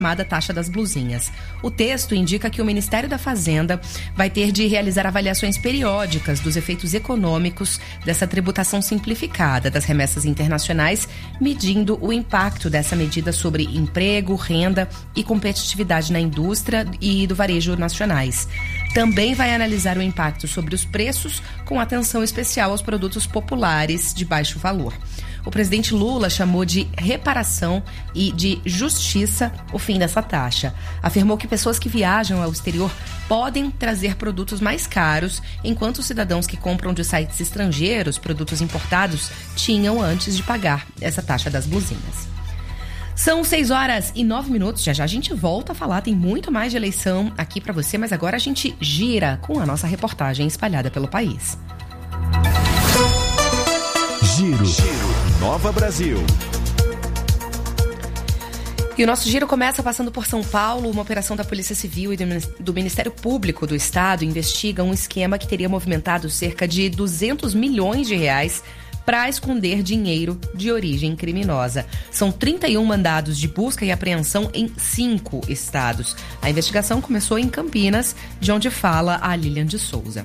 chamada taxa das blusinhas. O texto indica que o Ministério da Fazenda vai ter de realizar avaliações periódicas dos efeitos econômicos dessa tributação simplificada das remessas internacionais, medindo o impacto dessa medida sobre emprego, renda e competitividade na indústria e do varejo nacionais. Também vai analisar o impacto sobre os preços, com atenção especial aos produtos populares de baixo valor. O presidente Lula chamou de reparação e de justiça o fim dessa taxa. Afirmou que pessoas que viajam ao exterior podem trazer produtos mais caros, enquanto os cidadãos que compram de sites estrangeiros produtos importados tinham antes de pagar essa taxa das blusinhas. São 6h09. Já a gente volta a falar, tem muito mais de eleição aqui para você, mas agora a gente gira com a nossa reportagem espalhada pelo país. Giro. Nova Brasil. E o nosso giro começa passando por São Paulo. Uma operação da Polícia Civil e do Ministério Público do Estado investiga um esquema que teria movimentado cerca de 200 milhões de reais para esconder dinheiro de origem criminosa. São 31 mandados de busca e apreensão em 5 estados. A investigação começou em Campinas, de onde fala a Lilian de Souza.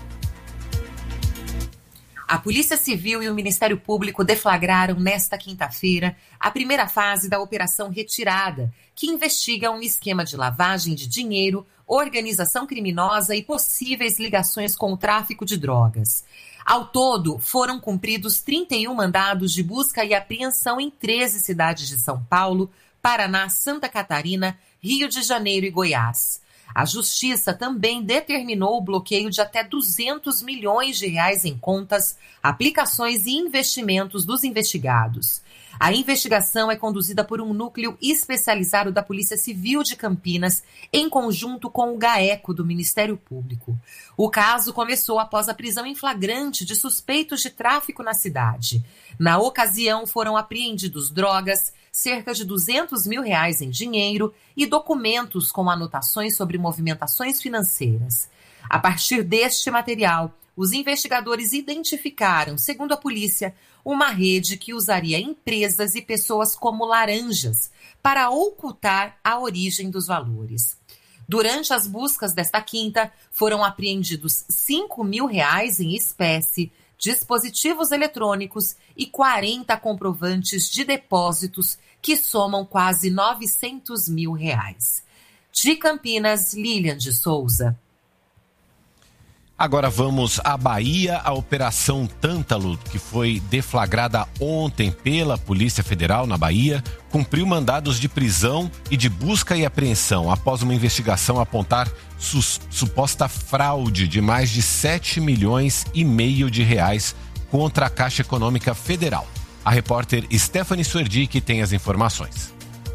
A Polícia Civil e o Ministério Público deflagraram nesta quinta-feira a primeira fase da Operação Retirada, que investiga um esquema de lavagem de dinheiro, organização criminosa e possíveis ligações com o tráfico de drogas. Ao todo, foram cumpridos 31 mandados de busca e apreensão em 13 cidades de São Paulo, Paraná, Santa Catarina, Rio de Janeiro e Goiás. A Justiça também determinou o bloqueio de até 200 milhões de reais em contas, aplicações e investimentos dos investigados. A investigação é conduzida por um núcleo especializado da Polícia Civil de Campinas, em conjunto com o GAECO do Ministério Público. O caso começou após a prisão em flagrante de suspeitos de tráfico na cidade. Na ocasião, foram apreendidos drogas, cerca de 200 mil reais em dinheiro e documentos com anotações sobre movimentações financeiras. A partir deste material, os investigadores identificaram, segundo a polícia, uma rede que usaria empresas e pessoas como laranjas para ocultar a origem dos valores. Durante as buscas desta quinta, foram apreendidos 5 mil reais em espécie, dispositivos eletrônicos e 40 comprovantes de depósitos que somam quase 900 mil reais. De Campinas, Lilian de Souza. Agora vamos à Bahia. A Operação Tântalo, que foi deflagrada ontem pela Polícia Federal na Bahia, cumpriu mandados de prisão e de busca e apreensão após uma investigação apontar suposta fraude de mais de 7,5 milhões de reais contra a Caixa Econômica Federal. A repórter Stephanie Suerdic tem as informações.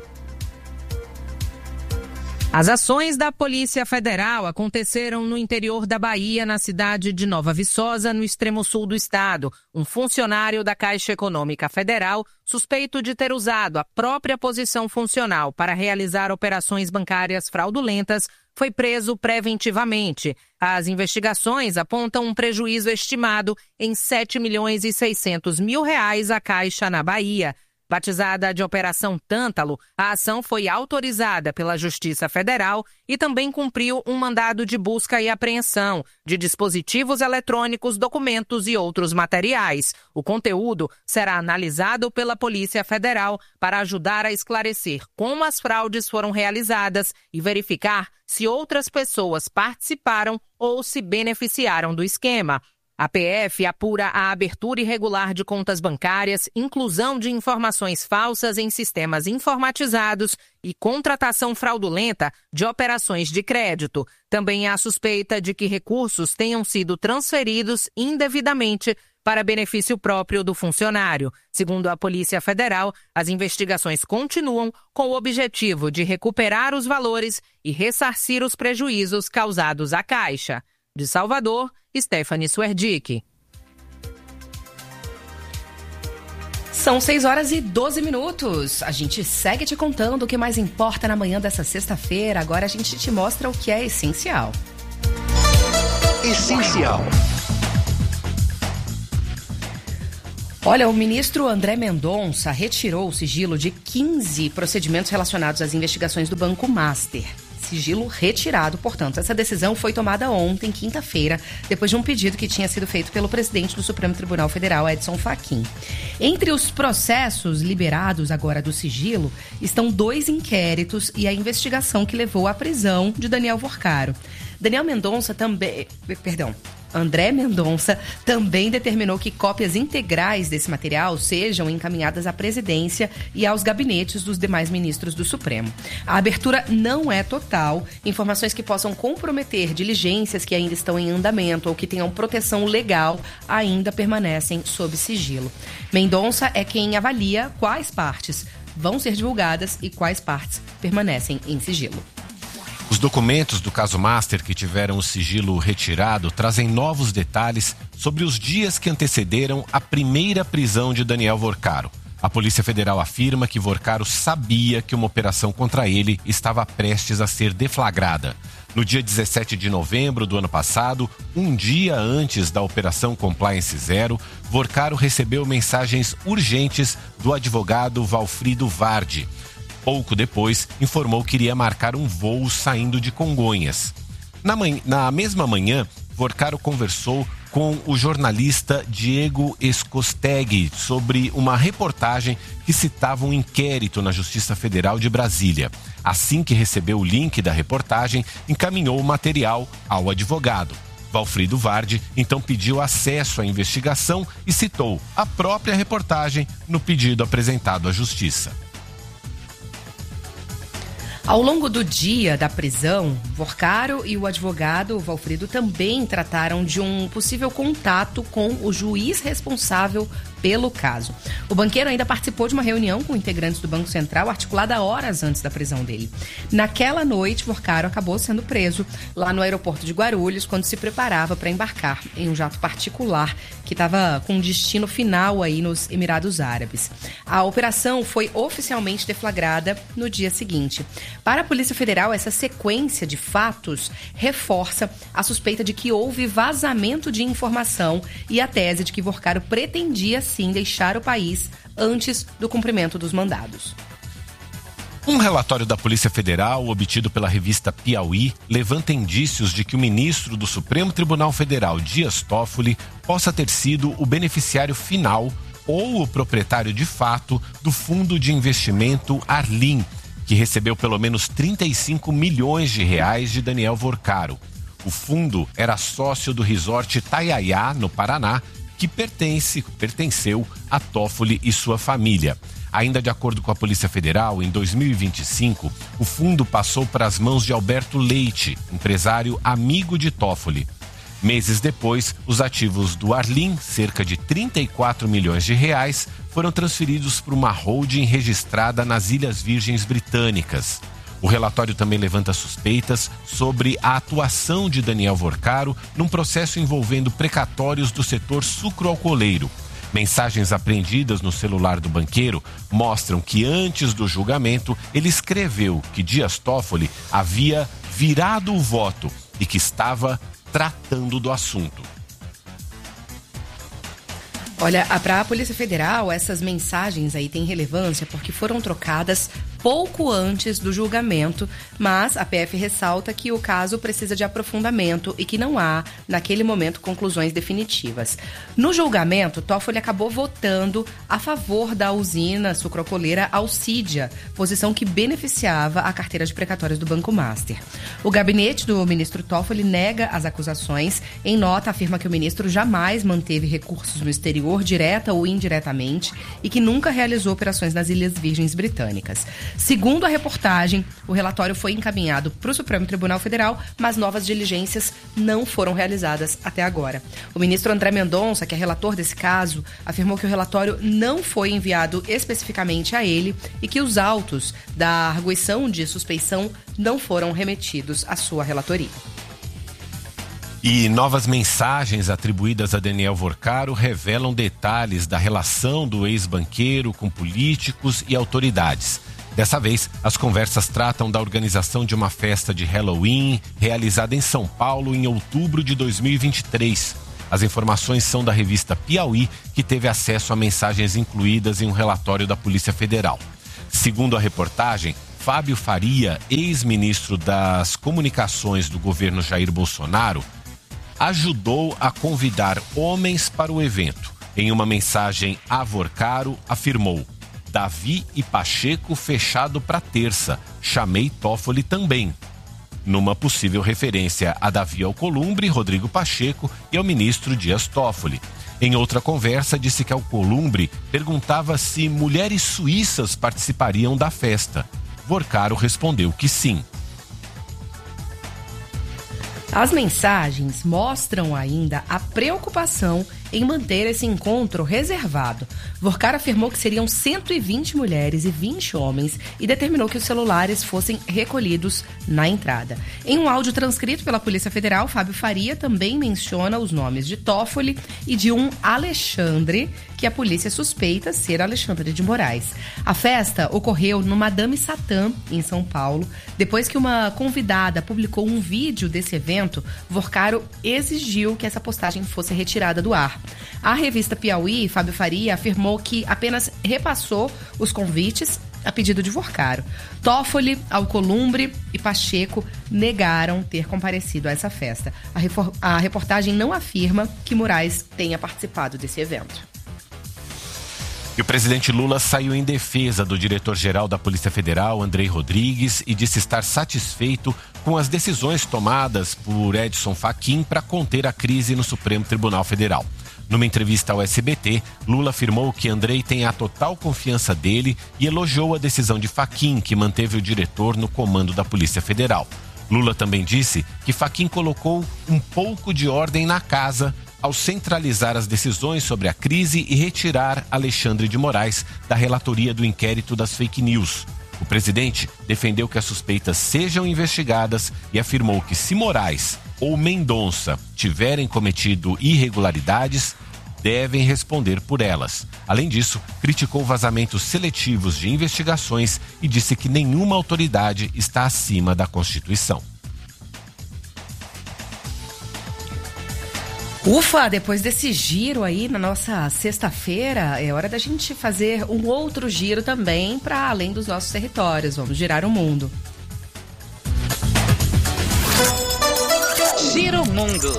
As ações da Polícia Federal aconteceram no interior da Bahia, na cidade de Nova Viçosa, no extremo sul do estado. Um funcionário da Caixa Econômica Federal, suspeito de ter usado a própria posição funcional para realizar operações bancárias fraudulentas, foi preso preventivamente. As investigações apontam um prejuízo estimado em 7,6 milhões à Caixa na Bahia. Batizada de Operação Tântalo, a ação foi autorizada pela Justiça Federal e também cumpriu um mandado de busca e apreensão de dispositivos eletrônicos, documentos e outros materiais. O conteúdo será analisado pela Polícia Federal para ajudar a esclarecer como as fraudes foram realizadas e verificar se outras pessoas participaram ou se beneficiaram do esquema. A PF apura a abertura irregular de contas bancárias, inclusão de informações falsas em sistemas informatizados e contratação fraudulenta de operações de crédito. Também há suspeita de que recursos tenham sido transferidos indevidamente para benefício próprio do funcionário. Segundo a Polícia Federal, as investigações continuam com o objetivo de recuperar os valores e ressarcir os prejuízos causados à Caixa. De Salvador, Stephanie Suerdic. São 6h12. A gente segue te contando o que mais importa na manhã dessa sexta-feira. Agora a gente te mostra o que é essencial. Olha, o ministro André Mendonça retirou o sigilo de 15 procedimentos relacionados às investigações do Banco Master. Sigilo retirado, portanto. Essa decisão foi tomada ontem, quinta-feira, depois de um pedido que tinha sido feito pelo presidente do Supremo Tribunal Federal, Edson Fachin. Entre os processos liberados agora do sigilo estão 2 inquéritos e a investigação que levou à prisão de Daniel Vorcaro. André Mendonça também determinou que cópias integrais desse material sejam encaminhadas à presidência e aos gabinetes dos demais ministros do Supremo. A abertura não é total. Informações que possam comprometer diligências que ainda estão em andamento ou que tenham proteção legal ainda permanecem sob sigilo. Mendonça é quem avalia quais partes vão ser divulgadas e quais partes permanecem em sigilo. Os documentos do caso Master que tiveram o sigilo retirado trazem novos detalhes sobre os dias que antecederam a primeira prisão de Daniel Vorcaro. A Polícia Federal afirma que Vorcaro sabia que uma operação contra ele estava prestes a ser deflagrada. No dia 17 de novembro do ano passado, um dia antes da Operação Compliance Zero, Vorcaro recebeu mensagens urgentes do advogado Valfrido Vardi. Pouco depois, informou que iria marcar um voo saindo de Congonhas. Na mesma manhã, Vorcaro conversou com o jornalista Diego Escostegui sobre uma reportagem que citava um inquérito na Justiça Federal de Brasília. Assim que recebeu o link da reportagem, encaminhou o material ao advogado. Valfrido Vardi então pediu acesso à investigação e citou a própria reportagem no pedido apresentado à Justiça. Ao longo do dia da prisão, Vorcaro e o advogado Valfrido também trataram de um possível contato com o juiz responsável pelo caso. O banqueiro ainda participou de uma reunião com integrantes do Banco Central, articulada horas antes da prisão dele. Naquela noite, Vorcaro acabou sendo preso lá no aeroporto de Guarulhos, quando se preparava para embarcar em um jato particular que estava com destino final aí nos Emirados Árabes. A operação foi oficialmente deflagrada no dia seguinte. Para a Polícia Federal, essa sequência de fatos reforça a suspeita de que houve vazamento de informação e a tese de que Vorcaro pretendia sim deixar o país antes do cumprimento dos mandados. Um relatório da Polícia Federal, obtido pela revista Piauí, levanta indícios de que o ministro do Supremo Tribunal Federal, Dias Toffoli, possa ter sido o beneficiário final ou o proprietário de fato do fundo de investimento Arlim, que recebeu pelo menos 35 milhões de reais de Daniel Vorcaro. O fundo era sócio do resort Itaiaiá, no Paraná, que pertenceu a Toffoli e sua família. Ainda de acordo com a Polícia Federal, em 2025, o fundo passou para as mãos de Alberto Leite, empresário amigo de Toffoli. Meses depois, os ativos do Arlim, cerca de 34 milhões de reais, foram transferidos para uma holding registrada nas Ilhas Virgens Britânicas. O relatório também levanta suspeitas sobre a atuação de Daniel Vorcaro num processo envolvendo precatórios do setor sucroalcooleiro. Mensagens apreendidas no celular do banqueiro mostram que antes do julgamento ele escreveu que Dias Toffoli havia virado o voto e que estava tratando do assunto. Olha, para a Polícia Federal, essas mensagens aí têm relevância porque foram trocadas pouco antes do julgamento, mas a PF ressalta que o caso precisa de aprofundamento e que não há, naquele momento, conclusões definitivas. No julgamento, Toffoli acabou votando a favor da usina sucroalcooleira Alcídia, posição que beneficiava a carteira de precatórios do Banco Master. O gabinete do ministro Toffoli nega as acusações. Em nota, afirma que o ministro jamais manteve recursos no exterior, direta ou indiretamente, e que nunca realizou operações nas Ilhas Virgens Britânicas. Segundo a reportagem, o relatório foi encaminhado para o Supremo Tribunal Federal, mas novas diligências não foram realizadas até agora. O ministro André Mendonça, que é relator desse caso, afirmou que o relatório não foi enviado especificamente a ele e que os autos da arguição de suspeição não foram remetidos à sua relatoria. E novas mensagens atribuídas a Daniel Vorcaro revelam detalhes da relação do ex-banqueiro com políticos e autoridades. Dessa vez, as conversas tratam da organização de uma festa de Halloween realizada em São Paulo em outubro de 2023. As informações são da revista Piauí, que teve acesso a mensagens incluídas em um relatório da Polícia Federal. Segundo a reportagem, Fábio Faria, ex-ministro das Comunicações do governo Jair Bolsonaro, ajudou a convidar homens para o evento. Em uma mensagem a Vorcaro, afirmou: Davi e Pacheco fechado para terça, chamei Toffoli também. Numa possível referência a Davi Alcolumbre, Rodrigo Pacheco e ao ministro Dias Toffoli. Em outra conversa, disse que Alcolumbre perguntava se mulheres suíças participariam da festa. Vorcaro respondeu que sim. As mensagens mostram ainda a preocupação em manter esse encontro reservado. Vorcaro afirmou que seriam 120 mulheres e 20 homens e determinou que os celulares fossem recolhidos na entrada. Em um áudio transcrito pela Polícia Federal, Fábio Faria também menciona os nomes de Toffoli e de um Alexandre, que a polícia suspeita ser Alexandre de Moraes. A festa ocorreu no Madame Satã, em São Paulo. Depois que uma convidada publicou um vídeo desse evento, Vorcaro exigiu que essa postagem fosse retirada do ar. A revista Piauí, Fábio Faria, afirmou que apenas repassou os convites a pedido de Vorcaro. Toffoli, Alcolumbre e Pacheco negaram ter comparecido a essa festa. A reportagem não afirma que Moraes tenha participado desse evento. E o presidente Lula saiu em defesa do diretor-geral da Polícia Federal, Andrei Rodrigues, e disse estar satisfeito com as decisões tomadas por Edson Fachin para conter a crise no Supremo Tribunal Federal. Numa entrevista ao SBT, Lula afirmou que Andrei tem a total confiança dele e elogiou a decisão de Fachin, que manteve o diretor no comando da Polícia Federal. Lula também disse que Fachin colocou um pouco de ordem na casa ao centralizar as decisões sobre a crise e retirar Alexandre de Moraes da relatoria do inquérito das fake news. O presidente defendeu que as suspeitas sejam investigadas e afirmou que se Moraes ou Mendonça tiverem cometido irregularidades, devem responder por elas. Além disso, criticou vazamentos seletivos de investigações e disse que nenhuma autoridade está acima da Constituição. Ufa, depois desse giro aí na nossa sexta-feira, é hora da gente fazer um outro giro também para além dos nossos territórios. Vamos girar o mundo. Giro Mundo.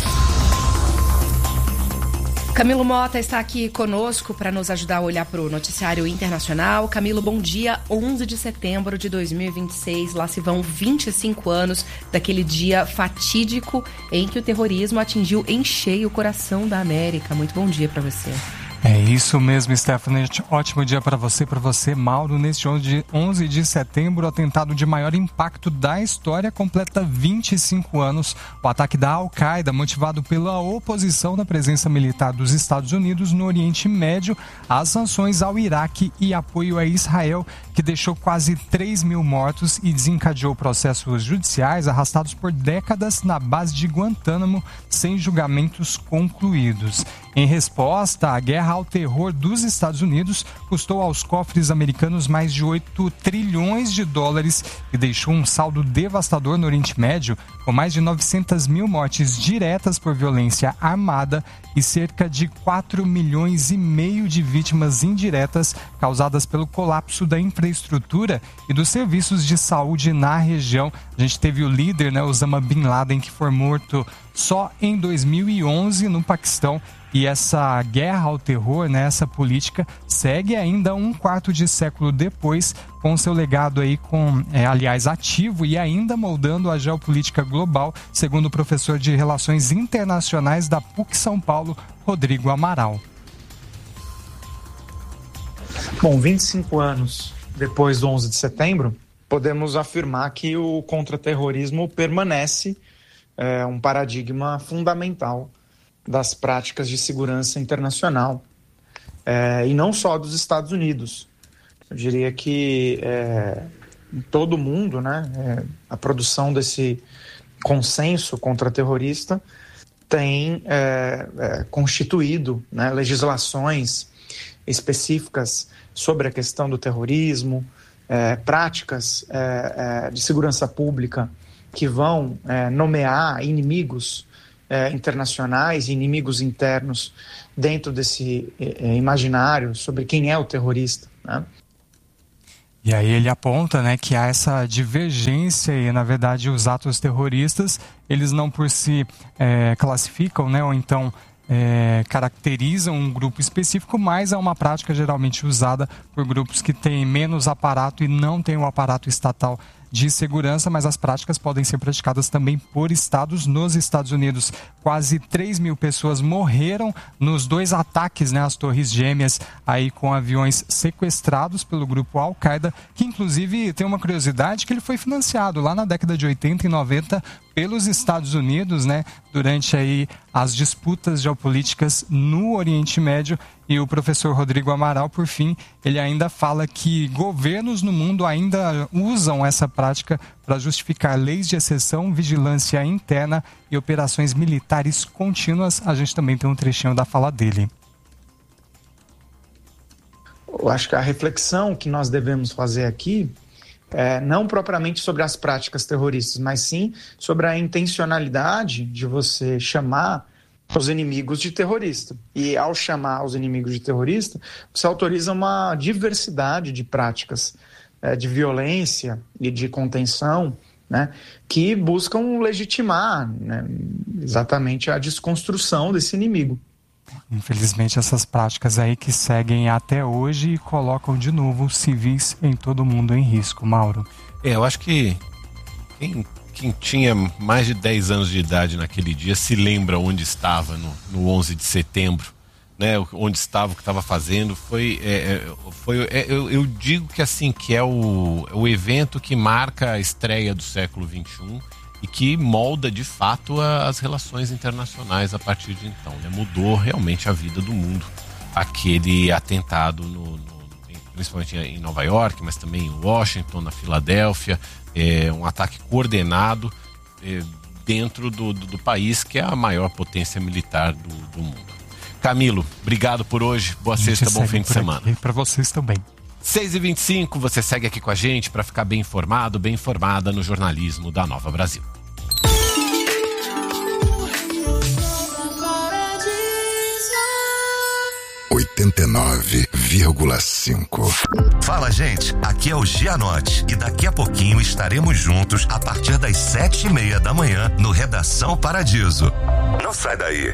Camilo Mota está aqui conosco para nos ajudar a olhar para o noticiário internacional. Camilo, bom dia. 11 de setembro de 2026, lá se vão 25 anos daquele dia fatídico em que o terrorismo atingiu em cheio o coração da América. Muito bom dia para você. É isso mesmo, Stephanie. Ótimo dia para você, Mauro. Neste 11 de setembro, o atentado de maior impacto da história completa 25 anos. O ataque da Al-Qaeda, motivado pela oposição da presença militar dos Estados Unidos no Oriente Médio, às sanções ao Iraque e apoio a Israel, que deixou quase 3 mil mortos e desencadeou processos judiciais arrastados por décadas na base de Guantánamo, sem julgamentos concluídos. Em resposta, a guerra ao terror dos Estados Unidos custou aos cofres americanos mais de 8 trilhões de dólares e deixou um saldo devastador no Oriente Médio, com mais de 900 mil mortes diretas por violência armada e cerca de 4 milhões e meio de vítimas indiretas causadas pelo colapso da infraestrutura e dos serviços de saúde na região. A gente teve o líder, Osama Bin Laden, que foi morto só em 2011 no Paquistão. E essa guerra ao terror, essa política, segue ainda um quarto de século depois, com seu legado aí aliás, ativo e ainda moldando a geopolítica global, segundo o professor de Relações Internacionais da PUC São Paulo, Rodrigo Amaral. Bom, 25 anos depois do 11 de setembro, podemos afirmar que o contra-terrorismo permanece um paradigma fundamental das práticas de segurança internacional, e não só dos Estados Unidos. Eu diria que em todo o mundo, a produção desse consenso contra-terrorista tem constituído legislações específicas sobre a questão do terrorismo, práticas de segurança pública que vão nomear inimigos internacionais, inimigos internos dentro desse imaginário sobre quem é o terrorista, né? E aí ele aponta, né, que há essa divergência e, na verdade, os atos terroristas, eles não por si classificam, né, ou então caracterizam um grupo específico, mas é uma prática geralmente usada por grupos que têm menos aparato e não têm um aparato estatal de segurança, mas as práticas podem ser praticadas também por estados. Nos Estados Unidos, quase 3 mil pessoas morreram nos 2 ataques, né, às Torres Gêmeas, aí com aviões sequestrados pelo grupo Al-Qaeda, que inclusive tem uma curiosidade que ele foi financiado lá na década de 80 e 90 pelos Estados Unidos, né, durante aí as disputas geopolíticas no Oriente Médio. E o professor Rodrigo Amaral, por fim, ele ainda fala que governos no mundo ainda usam essa prática para justificar leis de exceção, vigilância interna e operações militares contínuas. A gente também tem um trechinho da fala dele. Eu acho que a reflexão que nós devemos fazer aqui não propriamente sobre as práticas terroristas, mas sim sobre a intencionalidade de você chamar os inimigos de terrorista. E ao chamar os inimigos de terrorista, você autoriza uma diversidade de práticas de violência e de contenção, né, que buscam legitimar, né, exatamente a desconstrução desse inimigo. Infelizmente, essas práticas aí que seguem até hoje e colocam de novo os civis em todo mundo em risco, Mauro. Eu acho que quem tinha mais de 10 anos de idade naquele dia se lembra onde estava no 11 de setembro, né? Onde estava, o que estava fazendo. Eu digo que assim, que é o evento que marca a estreia do século XXI e que molda de fato as relações internacionais a partir de então, né? Mudou realmente a vida do mundo. Aquele atentado principalmente em Nova York, mas também em Washington, na Filadélfia, um ataque coordenado dentro do país que é a maior potência militar do mundo. Camilo, obrigado por hoje, boa sexta, bom fim de semana. E para vocês também. 6h25, você segue aqui com a gente para ficar bem informado, bem informada no jornalismo da Nova Brasil. Fala, gente, aqui é o Gianotti e daqui a pouquinho estaremos juntos a partir das 7h30 da manhã no Redação Paradiso. Não sai daí.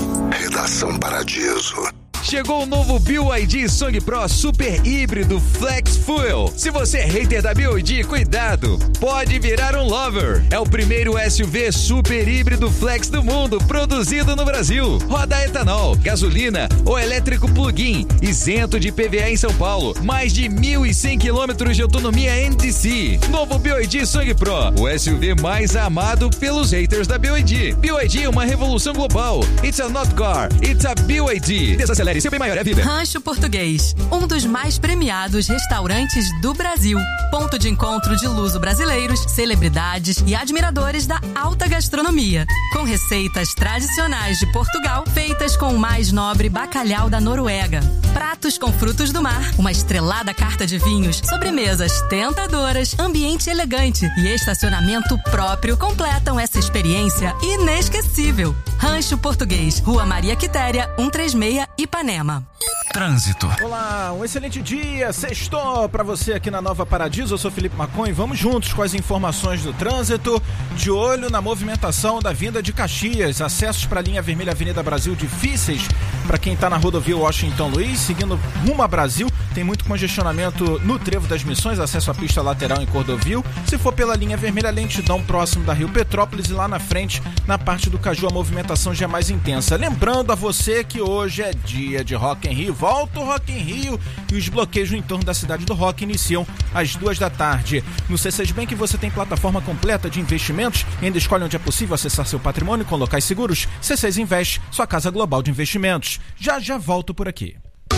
Redação Paradiso. Chegou o novo BYD Song Pro Super Híbrido Flex Fuel. Se você é hater da BYD, cuidado, pode virar um lover. É o primeiro SUV super híbrido flex do mundo, produzido no Brasil. Roda a etanol, gasolina ou elétrico plug-in, isento de IPVA em São Paulo. Mais de 1.100 quilômetros de autonomia NTC. Novo BYD Song Pro, o SUV mais amado pelos haters da BYD. BYD é uma revolução global. It's a not car, it's a BYD. Desacelere, seu bem maior é a vida. Rancho Português, um dos mais premiados restaurantes do Brasil. Ponto de encontro de luso-brasileiros, celebridades e admiradores da alta gastronomia. Com receitas tradicionais de Portugal, feitas com o mais nobre bacalhau da Noruega. Pratos com frutos do mar, uma estrelada carta de vinhos, sobremesas tentadoras, ambiente elegante e estacionamento próprio completam essa experiência inesquecível. Rancho Português, Rua Maria Quitéria, 136, Ipanema. Trânsito. Olá, um excelente dia, sextou pra você aqui na Nova Paradiso. Eu sou Felipe Macon e vamos juntos com as informações do trânsito. De olho na movimentação da vinda de Caxias, acessos para a linha vermelha Avenida Brasil difíceis para quem está na rodovia Washington Luiz, seguindo rumo a Brasil. Tem muito congestionamento no Trevo das Missões, acesso à pista lateral em Cordovil. Se for pela linha vermelha, lentidão próximo da Rio Petrópolis e lá na frente, na parte do Caju, a movimentação já é mais intensa. Lembrando a você que hoje é dia de Rock in Rio. Volta o Rock in Rio e os bloqueios no entorno da cidade do Rock iniciam às 14h. No C6 Bank você tem plataforma completa de investimentos e ainda escolhe onde é possível acessar seu patrimônio com locais seguros. C6 Invest, sua casa global de investimentos. Já volto por aqui.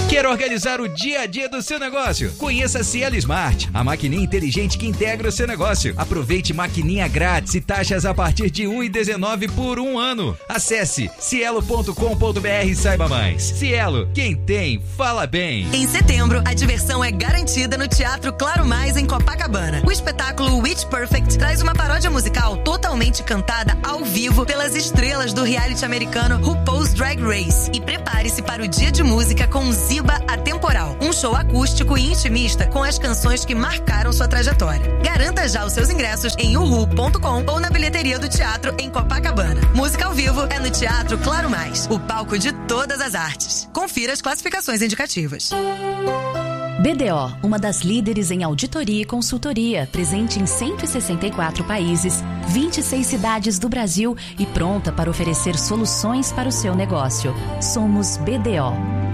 Quer organizar o dia a dia do seu negócio? Conheça a Cielo Smart, a maquininha inteligente que integra o seu negócio. Aproveite maquininha grátis e taxas a partir de R$ 1,19 por 1 ano. Acesse cielo.com.br e saiba mais. Cielo, quem tem, fala bem. Em setembro, a diversão é garantida no Teatro Claro Mais, em Copacabana. O espetáculo Witch Perfect traz uma paródia musical totalmente cantada ao vivo pelas estrelas do reality americano RuPaul's Drag Race. E prepare-se para o dia de música com Ziba Atemporal, um show acústico e intimista com as canções que marcaram sua trajetória. Garanta já os seus ingressos em uhu.com ou na bilheteria do teatro em Copacabana. Música ao vivo é no Teatro Claro Mais, o palco de todas as artes. Confira as classificações indicativas. BDO, uma das líderes em auditoria e consultoria, presente em 164 países, 26 cidades do Brasil e pronta para oferecer soluções para o seu negócio. Somos BDO.